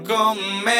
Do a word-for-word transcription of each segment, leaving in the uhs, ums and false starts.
Con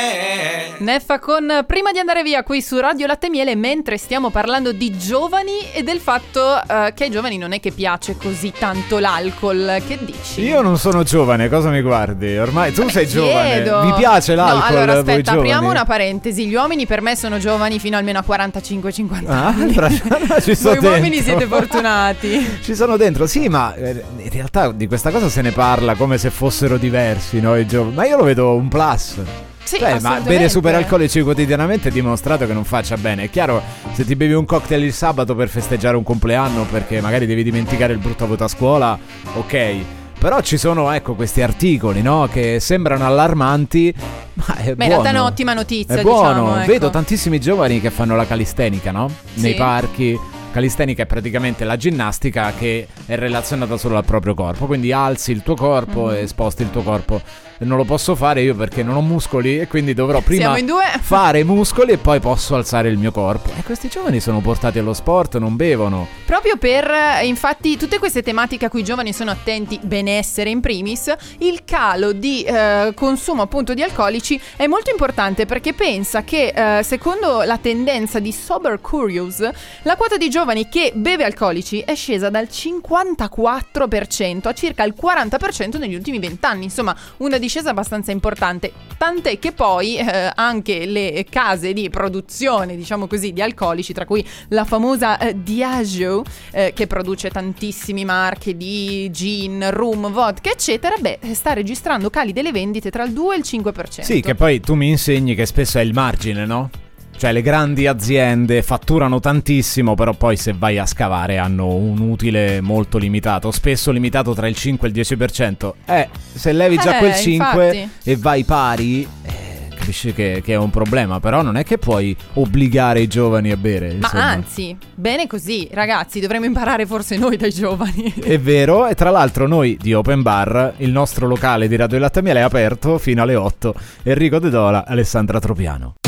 me. Neffa con Prima di andare via qui su Radio Latte e Miele, mentre stiamo parlando di giovani e del fatto uh, che ai giovani non è che piace così tanto l'alcol. Che dici? Io non sono giovane, cosa mi guardi? Ormai tu Beh, sei giovane. chiedo. Vi piace l'alcol? No, allora aspetta, voi giovani? apriamo una parentesi. Gli uomini per me sono giovani fino almeno a quarantacinque cinquanta Ah, anni. ci sono Voi uomini dentro. siete fortunati. Ci sono dentro, sì, ma eh, in realtà di questa cosa se ne parla come se fossero diversi, no, i giovani. Ma io lo vedo un plus. Sì, Beh, ma assolutamente. bere superalcolici quotidianamente è dimostrato che non faccia bene. È chiaro, se ti bevi un cocktail il sabato per festeggiare un compleanno perché magari devi dimenticare il brutto voto a scuola, ok. Però ci sono, ecco, questi articoli, no, che sembrano allarmanti, ma è Beh, in buono. realtà è un'ottima notizia, È buono, diciamo, ecco. Vedo tantissimi giovani che fanno la calistenica, no? Nei Sì. parchi. Calistenica è praticamente la ginnastica che è relazionata solo al proprio corpo, quindi alzi il tuo corpo Mm-hmm. e sposti il tuo corpo. E non lo posso fare io perché non ho muscoli e quindi dovrò prima Siamo in due. fare i muscoli e poi posso alzare il mio corpo. E questi giovani sono portati allo sport, non bevono. Proprio per, eh, infatti, tutte queste tematiche a cui i giovani sono attenti, benessere in primis, il calo di eh, consumo appunto di alcolici è molto importante, perché pensa che eh, secondo la tendenza di Sober Curious, la quota di giovani che beve alcolici è scesa dal cinquantaquattro per cento a circa il quaranta per cento negli ultimi vent'anni. Insomma, una discesa abbastanza importante, tant'è che poi eh, anche le case di produzione, diciamo così, di alcolici, tra cui la famosa eh, Diageo, eh, che produce tantissimi marchi di gin, rum, vodka eccetera, beh, sta registrando cali delle vendite tra il due e il cinque per cento. Sì, che poi tu mi insegni che spesso è il margine, no? Cioè le grandi aziende fatturano tantissimo, però poi se vai a scavare hanno un utile molto limitato, spesso limitato tra il cinque e il dieci per cento. Eh, se levi già Eh, quel cinque infatti. e vai pari, eh, capisci che, che è un problema. Però non è che puoi obbligare i giovani a bere, Ma insomma. anzi, bene così, ragazzi, dovremmo imparare forse noi dai giovani. È vero, e tra l'altro noi di Open Bar, il nostro locale di Radio Latte e Miele è aperto fino alle otto. Enrico De Dola, Alessandra Tropiano.